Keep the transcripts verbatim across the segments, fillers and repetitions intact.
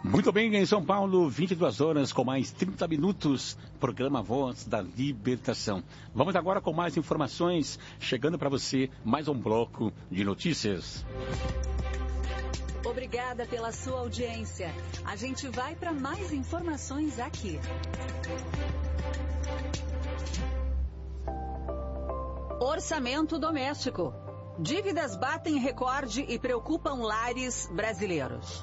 Muito bem, em São Paulo, vinte e duas horas com mais trinta minutos, programa Voz da Libertação. Vamos agora com mais informações, chegando para você mais um bloco de notícias. Obrigada pela sua audiência. A gente vai para mais informações aqui. Orçamento doméstico. Dívidas batem recorde e preocupam lares brasileiros.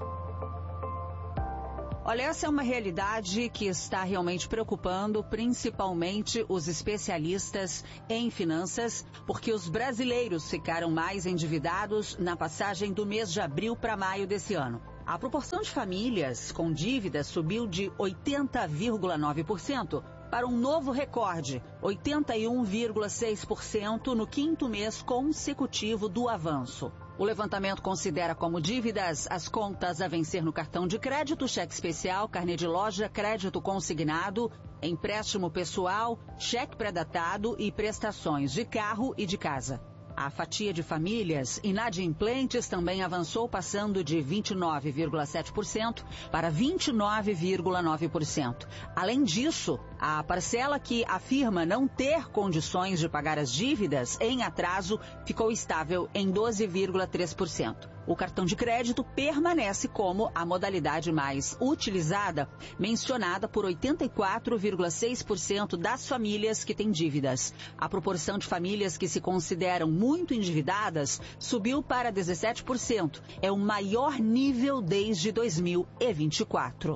Olha, essa é uma realidade que está realmente preocupando principalmente os especialistas em finanças, porque os brasileiros ficaram mais endividados na passagem do mês de abril para maio desse ano. A proporção de famílias com dívidas subiu de oitenta vírgula nove por cento para um novo recorde, oitenta e um vírgula seis por cento no quinto mês consecutivo do avanço. O levantamento considera como dívidas as contas a vencer no cartão de crédito, cheque especial, carnê de loja, crédito consignado, empréstimo pessoal, cheque pré-datado e prestações de carro e de casa. A fatia de famílias inadimplentes também avançou, passando de vinte e nove vírgula sete por cento para vinte e nove vírgula nove por cento. Além disso, a parcela que afirma não ter condições de pagar as dívidas em atraso ficou estável em doze vírgula três por cento. O cartão de crédito permanece como a modalidade mais utilizada, mencionada por oitenta e quatro vírgula seis por cento das famílias que têm dívidas. A proporção de famílias que se consideram muito endividadas subiu para dezessete por cento. É o maior nível desde dois mil e vinte e quatro.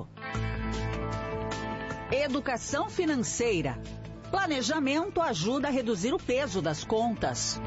Educação financeira. Planejamento ajuda a reduzir o peso das contas.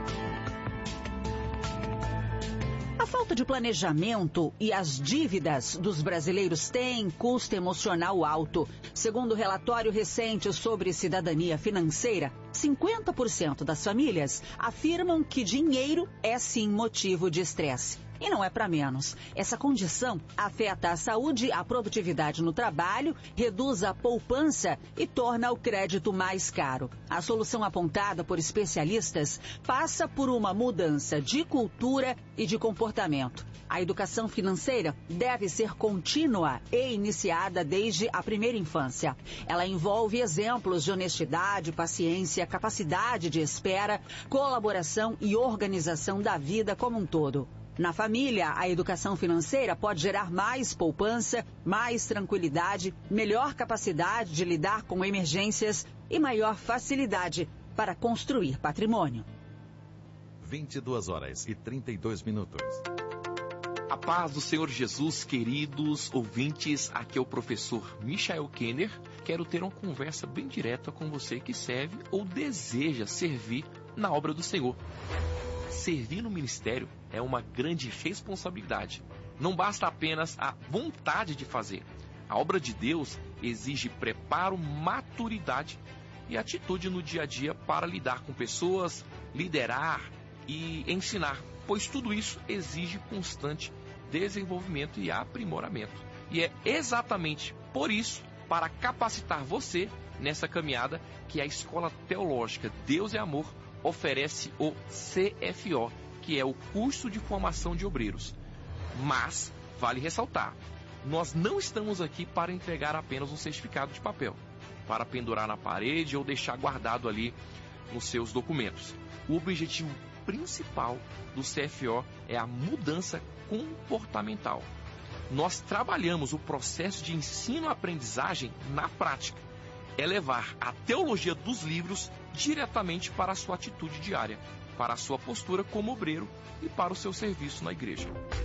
A falta de planejamento e as dívidas dos brasileiros têm custo emocional alto. Segundo o relatório recente sobre cidadania financeira, cinquenta por cento das famílias afirmam que dinheiro é sim motivo de estresse. E não é para menos. Essa condição afeta a saúde, a produtividade no trabalho, reduz a poupança e torna o crédito mais caro. A solução apontada por especialistas passa por uma mudança de cultura e de comportamento. A educação financeira deve ser contínua e iniciada desde a primeira infância. Ela envolve exemplos de honestidade, paciência, capacidade de espera, colaboração e organização da vida como um todo. Na família, a educação financeira pode gerar mais poupança, mais tranquilidade, melhor capacidade de lidar com emergências e maior facilidade para construir patrimônio. vinte e duas horas e trinta e dois minutos. A paz do Senhor Jesus, queridos ouvintes, aqui é o professor Michael Kenner. Quero ter uma conversa bem direta com você que serve ou deseja servir na obra do Senhor. Servir no ministério é uma grande responsabilidade. Não basta apenas a vontade de fazer. A obra de Deus exige preparo, maturidade e atitude no dia a dia para lidar com pessoas, liderar e ensinar, pois tudo isso exige constante desenvolvimento e aprimoramento. E é exatamente por isso, para capacitar você nessa caminhada, que a Escola Teológica Deus é Amor oferece o C F O, que é o curso de formação de obreiros. Mas, vale ressaltar, nós não estamos aqui para entregar apenas um certificado de papel, para pendurar na parede ou deixar guardado ali nos seus documentos. O objetivo principal do C F O é a mudança comportamental. Nós trabalhamos o processo de ensino-aprendizagem na prática. É levar a teologia dos livros diretamente para a sua atitude diária, para a sua postura como obreiro e para o seu serviço na igreja.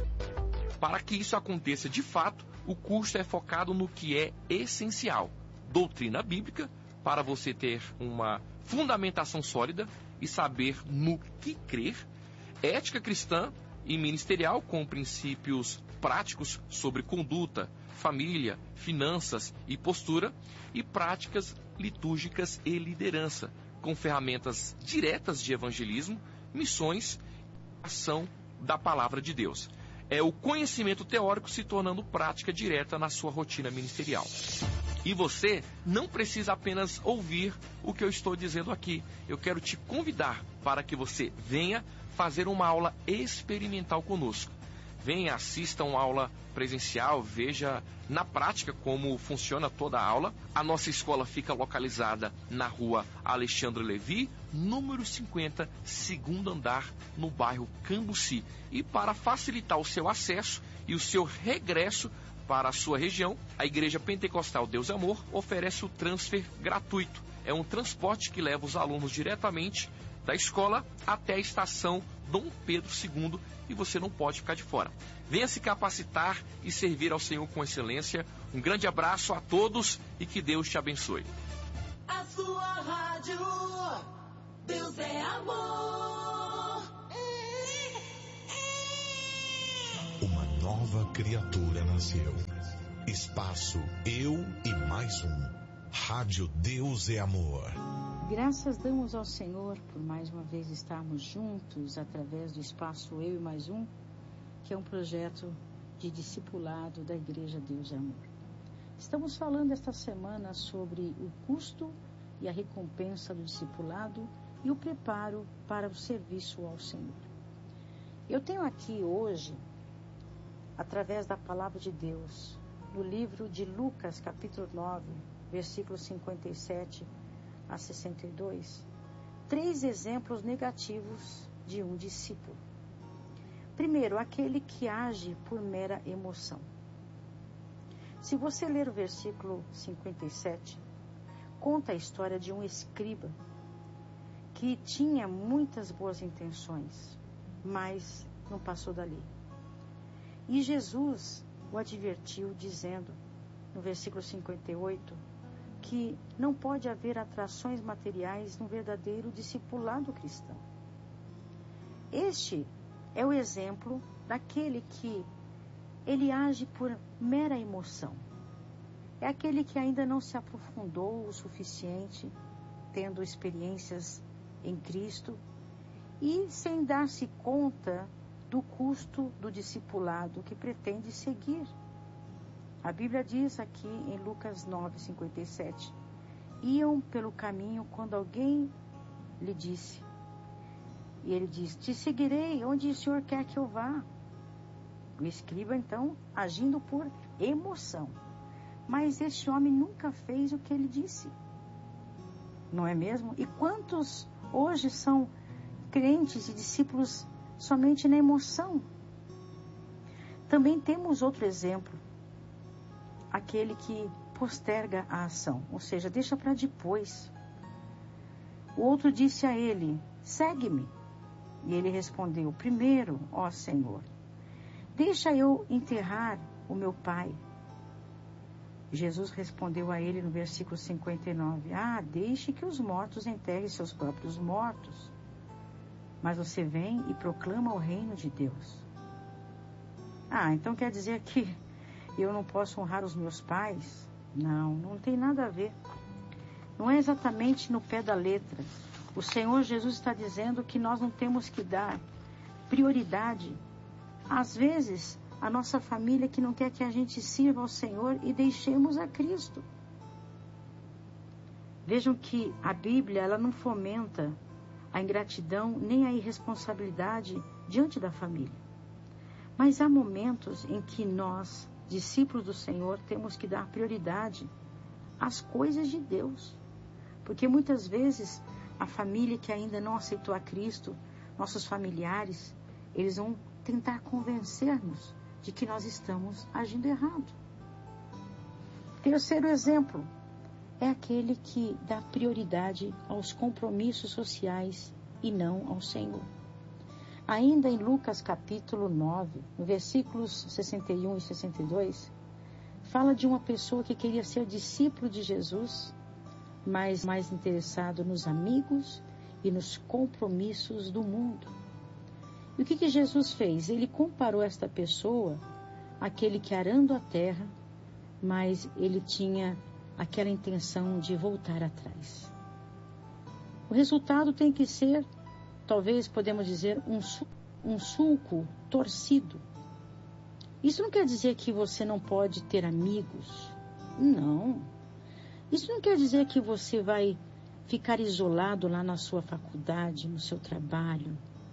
Para que isso aconteça de fato, o curso é focado no que é essencial: doutrina bíblica, para você ter uma fundamentação sólida e saber no que crer, ética cristã e ministerial, com princípios práticos sobre conduta, família, finanças e postura, e práticas litúrgicas e liderança, com ferramentas diretas de evangelismo, missões e ação da palavra de Deus. É o conhecimento teórico se tornando prática direta na sua rotina ministerial. E você não precisa apenas ouvir o que eu estou dizendo aqui. Eu quero te convidar para que você venha fazer uma aula experimental conosco. venha, assista uma aula presencial, veja na prática como funciona toda a aula. A nossa escola fica localizada na rua Alexandre Levi, número cinquenta, segundo andar, no bairro Cambuci. E para facilitar o seu acesso e o seu regresso para a sua região, a Igreja Pentecostal Deus e Amor oferece o transfer gratuito. É um transporte que leva os alunos diretamente da escola até a estação Dom Pedro segundo, e você não pode ficar de fora. Venha se capacitar e servir ao Senhor com excelência. Um grande abraço a todos e que Deus te abençoe. A sua rádio, Deus é amor. Uma nova criatura nasceu. Espaço Eu e Mais Um. Rádio Deus é Amor. Graças damos ao Senhor por mais uma vez estarmos juntos através do Espaço Eu e Mais Um, que é um projeto de discipulado da Igreja Deus é Amor. Estamos falando esta semana sobre o custo e a recompensa do discipulado e o preparo para o serviço ao Senhor. Eu tenho aqui hoje, através da Palavra de Deus, no livro de Lucas, capítulo nove, versículos cinquenta e sete a sessenta e dois, três exemplos negativos de um discípulo. Primeiro, aquele que age por mera emoção. Se você ler o versículo cinquenta e sete, conta a história de um escriba que tinha muitas boas intenções, mas não passou dali. E Jesus o advertiu dizendo, no versículo cinquenta e oito, que não pode haver atrações materiais no verdadeiro discipulado cristão. Este é o exemplo daquele que ele age por mera emoção. É aquele que ainda não se aprofundou o suficiente, tendo experiências em Cristo, e sem dar-se conta do custo do discipulado que pretende seguir. A Bíblia diz aqui em Lucas nove, cinquenta e sete, iam pelo caminho quando alguém lhe disse, e ele diz, te seguirei, onde o Senhor quer que eu vá? O escriba, então, agindo por emoção. Mas este homem nunca fez o que ele disse. Não é mesmo? E quantos hoje são crentes e discípulos somente na emoção? Também temos outro exemplo. Aquele que posterga a ação, ou seja, deixa para depois. O outro disse a ele, segue-me. E ele respondeu, primeiro, ó Senhor, deixa eu enterrar o meu pai. Jesus respondeu a ele no versículo cinquenta e nove, ah, deixe que os mortos enterrem seus próprios mortos. Mas você vem e proclama o reino de Deus. Ah, então quer dizer que eu não posso honrar os meus pais? Não, não tem nada a ver. Não é exatamente no pé da letra. O Senhor Jesus está dizendo que nós não temos que dar prioridade. Às vezes, a nossa família que não quer que a gente sirva ao Senhor e deixemos a Cristo. Vejam que a Bíblia, ela não fomenta a ingratidão nem a irresponsabilidade diante da família. Mas há momentos em que nós, discípulos do Senhor, temos que dar prioridade às coisas de Deus. Porque muitas vezes a família que ainda não aceitou a Cristo, nossos familiares, eles vão tentar convencer-nos de que nós estamos agindo errado. Terceiro exemplo é aquele que dá prioridade aos compromissos sociais e não ao Senhor. Ainda em Lucas capítulo nove, no versículos sessenta e um e sessenta e dois, fala de uma pessoa que queria ser discípulo de Jesus, mas mais interessado nos amigos e nos compromissos do mundo. E o que, que Jesus fez? Ele comparou esta pessoa àquele que arando a terra, mas ele tinha aquela intenção de voltar atrás. O resultado tem que ser, talvez podemos dizer, um, um sulco torcido. Isso não quer dizer que você não pode ter amigos. Não. Isso não quer dizer que você vai ficar isolado lá na sua faculdade, no seu trabalho.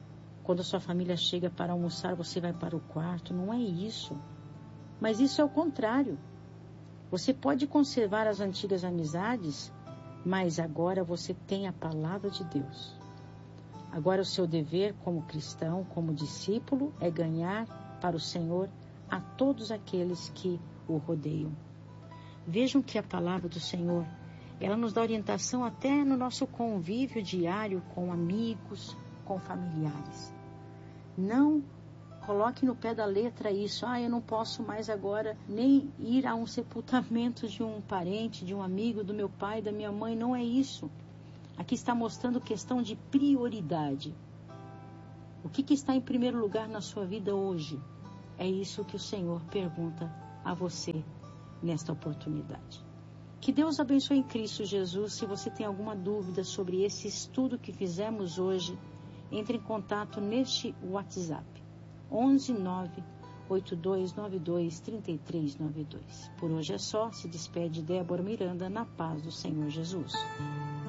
Quando a sua família chega para almoçar, você vai para o quarto. Não é isso. Mas isso é o contrário. Você pode conservar as antigas amizades, mas agora você tem a palavra de Deus. Agora o seu dever como cristão, como discípulo, é ganhar para o Senhor a todos aqueles que o rodeiam. Vejam que a palavra do Senhor, ela nos dá orientação até no nosso convívio diário com amigos, com familiares. Não coloque no pé da letra isso. Ah, eu não posso mais agora nem ir a um sepultamento de um parente, de um amigo, do meu pai, da minha mãe. Não é isso. Aqui está mostrando questão de prioridade. O que, que está em primeiro lugar na sua vida hoje? É isso que o Senhor pergunta a você nesta oportunidade. Que Deus abençoe em Cristo Jesus. Se você tem alguma dúvida sobre esse estudo que fizemos hoje, entre em contato neste WhatsApp. onze nove oito dois nove dois três três nove dois. Por hoje é só. Se despede Débora Miranda na paz do Senhor Jesus.